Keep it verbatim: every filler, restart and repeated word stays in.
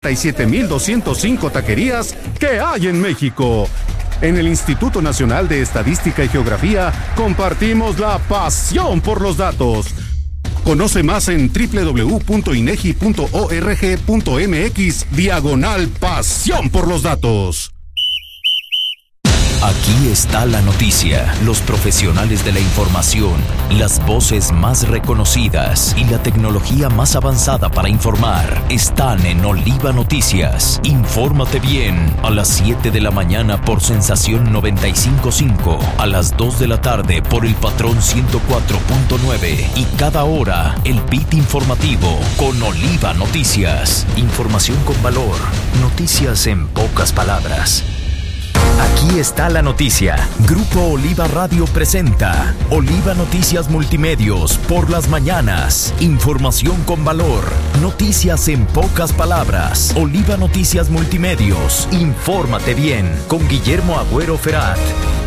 y siete mil doscientas cinco taquerías que hay en México. En el Instituto Nacional de Estadística y Geografía compartimos la pasión por los datos. Conoce más en doble u doble u doble u punto inegi punto org punto mx diagonal pasión por los datos. Aquí está la noticia, los profesionales de la información, las voces más reconocidas y la tecnología más avanzada para informar están en Oliva Noticias. Infórmate bien a las siete de la mañana por Sensación noventa y cinco punto cinco, a las dos de la tarde por El Patrón ciento cuatro punto nueve y cada hora el beat informativo con Oliva Noticias. Información con valor, noticias en pocas palabras. Aquí está la noticia. Grupo Oliva Radio presenta Oliva Noticias Multimedios por las mañanas. Información con valor. Noticias en pocas palabras. Oliva Noticias Multimedios. Infórmate bien. Con Guillermo Agüero Ferat.